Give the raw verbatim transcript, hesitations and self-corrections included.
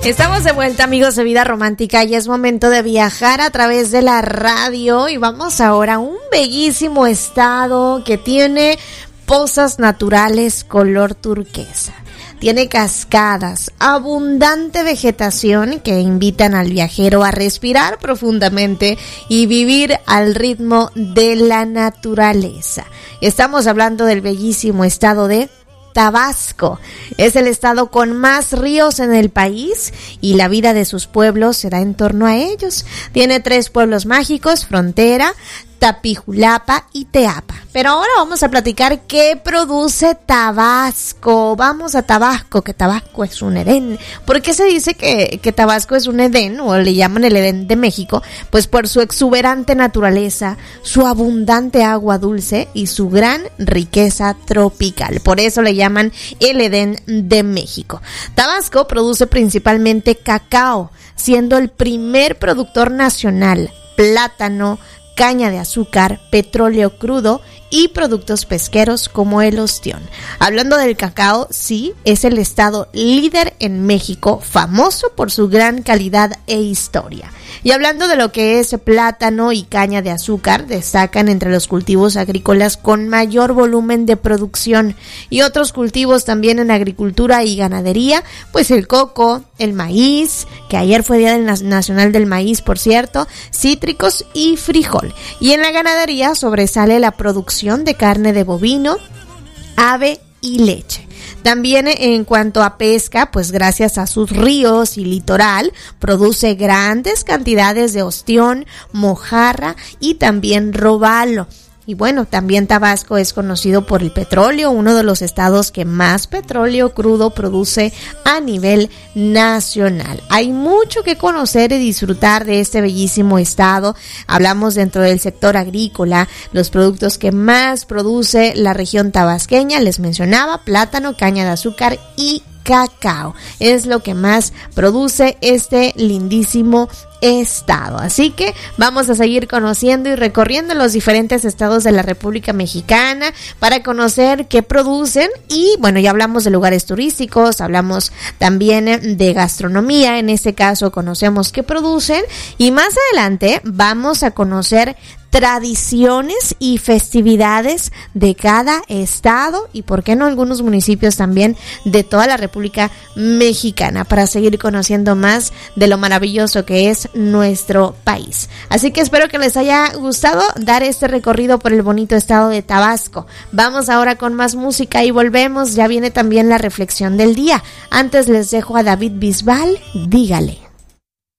Estamos de vuelta, amigos de Vida Romántica, y es momento de viajar a través de la radio y vamos ahora a un bellísimo estado que tiene pozas naturales color turquesa. Tiene cascadas, abundante vegetación que invitan al viajero a respirar profundamente y vivir al ritmo de la naturaleza. Estamos hablando del bellísimo estado de Tabasco. Es el estado con más ríos en el país y la vida de sus pueblos se da en torno a ellos. Tiene tres pueblos mágicos: Frontera, Tapijulapa y Teapa. Pero ahora vamos a platicar qué produce Tabasco. Vamos a Tabasco, que Tabasco es un Edén. ¿Por qué se dice que, que Tabasco es un Edén o le llaman el Edén de México? Pues por su exuberante naturaleza, su abundante agua dulce y su gran riqueza tropical. Por eso le llaman el Edén de México. Tabasco produce principalmente cacao, siendo el primer productor nacional, plátano, caña de azúcar, petróleo crudo y productos pesqueros como el ostión. Hablando del cacao, sí, es el estado líder en México, famoso por su gran calidad e historia. Y hablando de lo que es plátano y caña de azúcar, destacan entre los cultivos agrícolas con mayor volumen de producción, y otros cultivos también en agricultura y ganadería, pues el coco, el maíz, que ayer fue Día Nacional del Maíz, por cierto, cítricos y frijol. Y en la ganadería sobresale la producción de carne de bovino, ave y leche. También en cuanto a pesca, pues gracias a sus ríos y litoral, produce grandes cantidades de ostión, mojarra y también robalo. Y bueno, también Tabasco es conocido por el petróleo, uno de los estados que más petróleo crudo produce a nivel nacional. Hay mucho que conocer y disfrutar de este bellísimo estado. Hablamos dentro del sector agrícola, los productos que más produce la región tabasqueña, les mencionaba, plátano, caña de azúcar y cacao. Es lo que más produce este lindísimo estado. Así que vamos a seguir conociendo y recorriendo los diferentes estados de la República Mexicana para conocer qué producen. Y bueno, ya hablamos de lugares turísticos, hablamos también de gastronomía, en este caso conocemos qué producen, y más adelante vamos a conocer tradiciones y festividades de cada estado y, por qué no, algunos municipios también de toda la República Mexicana, para seguir conociendo más de lo maravilloso que es nuestro país. Así que espero que les haya gustado dar este recorrido por el bonito estado de Tabasco. Vamos ahora con más música y volvemos. Ya viene también la reflexión del día. Antes les dejo a David Bisbal, dígale.